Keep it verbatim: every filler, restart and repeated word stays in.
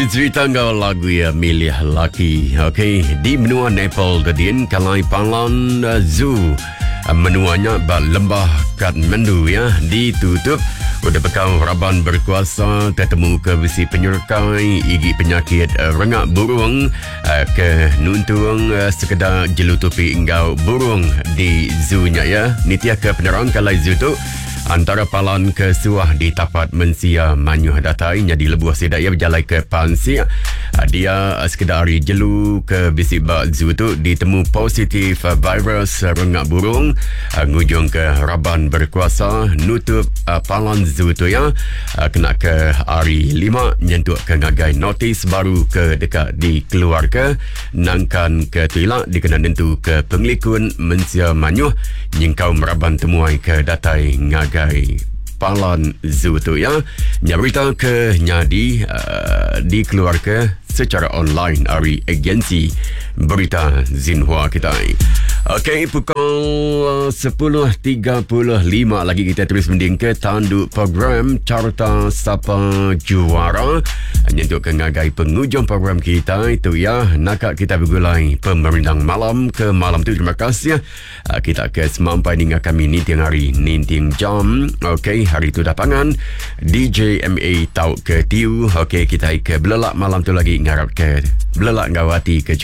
Cerita kau lagu ya milih laki. Okey, di benua Nepal tadin kalai Palan uh, Zoo. Uh, menuanya ba lembah Kathmandu ya ditutup. Udah bekal raban berkuasa tertemu ke besi penyerkai igi penyakit uh, rengak burung uh, ke nuntung uh, sekedar jelutupi engkau burung di zoo-nya ya. Nitia ke penerang kalai zoo tu antara Palan ke Suah di tapat mensia manyuh datai nya di lebuh sedaya berjalan ke Pansia. Dia sekedar hari jelu ke bisik bak zoo tu ditemu positif virus rengak burung. Ngujung ke raban berkuasa nutup Palan Zoo tu ya. Kena ke hari lima nyentuk ke ngagai notis baru ke dekat dikeluarkan nangkan ke tuilak dikena nentu ke penglikun mensia manyuh nyingkau meraban temuai ke datai ngagai Palan Zoo tu ya. Nya berita ke nyadi uh, dikeluarkan secara online dari agensi berita Xinhua kita. Okey, pukul sepuluh tiga puluh lima lagi kita terus mending ke tanduk program Carta Sapa Juara. Nyentuk ke ngagai pengujung program kita itu ya. Nak kita bergulai pemerintang malam ke malam tu. Terima kasih. Kita ke semampai dengan kami ninting hari ninting jam. Okey, hari tu dapangan D J M A tau ke tiu. Okey, kita ke belelak malam tu lagi ngarap ke belelak ngawati ke